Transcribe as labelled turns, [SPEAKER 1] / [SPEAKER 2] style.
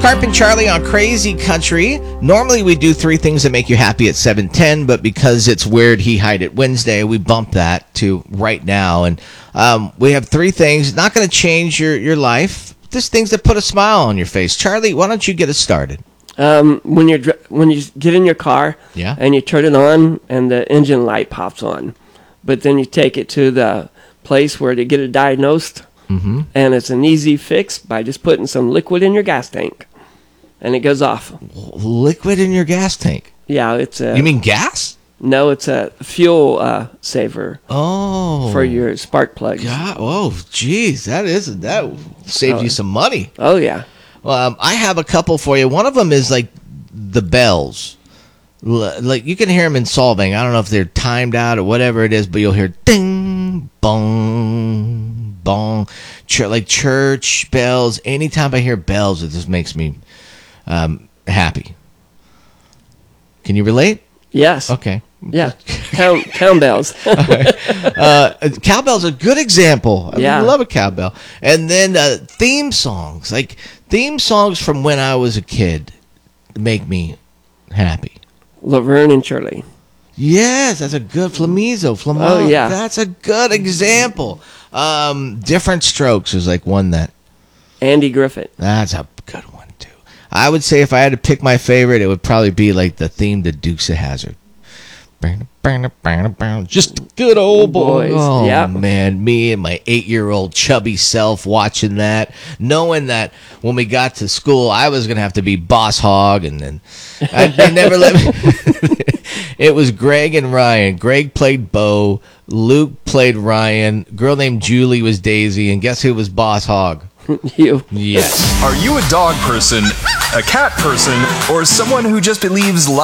[SPEAKER 1] Carp and Charlie on Crazy Country. Normally we do 3 things that make you happy at 7:10, but because it's Weird He Hide It Wednesday, we bumped that to right now. And we have 3 things, not going to change your life, just things that put a smile on your face. Charlie, why don't you get us started?
[SPEAKER 2] When you get in your car,
[SPEAKER 1] Yeah.
[SPEAKER 2] and you turn it on, and the engine light pops on, but then you take it to the place where they get it diagnosed, and it's an easy fix by just putting some liquid in your gas tank, and it goes off.
[SPEAKER 1] Liquid in your gas tank?
[SPEAKER 2] Yeah, it's a.
[SPEAKER 1] You mean gas?
[SPEAKER 2] No, it's a fuel saver.
[SPEAKER 1] Oh,
[SPEAKER 2] for your spark plugs.
[SPEAKER 1] God, oh, geez, that saved you some money.
[SPEAKER 2] Oh yeah.
[SPEAKER 1] Well, I have a couple for you. One of them is like the bells. Like you can hear them in Solvang. I don't know if they're timed out or whatever it is, but you'll hear ding, bong, bong, like church bells. Anytime I hear bells, it just makes me happy. Can you relate?
[SPEAKER 2] Yes.
[SPEAKER 1] Okay.
[SPEAKER 2] Yeah. Town bells.
[SPEAKER 1] Cowbell's a good example.
[SPEAKER 2] Yeah.
[SPEAKER 1] I love a cowbell. And then theme songs. Like theme songs from when I was a kid make me happy.
[SPEAKER 2] Laverne and Shirley.
[SPEAKER 1] Yes, that's a good Flamizo.
[SPEAKER 2] Oh, yeah.
[SPEAKER 1] That's a good example. Different Strokes is like one that.
[SPEAKER 2] Andy Griffith.
[SPEAKER 1] That's a good one, too. I would say if I had to pick my favorite, it would probably be like the theme to Dukes of Hazzard. Just good old boys. Oh,
[SPEAKER 2] yep.
[SPEAKER 1] Man, me and my 8-year-old chubby self watching that, knowing that when we got to school, I was going to have to be boss hog, and then they never let me. It was Greg and Ryan. Greg played Bo. Luke played Ryan. Girl named Julie was Daisy, and guess who was boss hog?
[SPEAKER 2] You.
[SPEAKER 1] Yes.
[SPEAKER 3] Are you a dog person, a cat person, or someone who just believes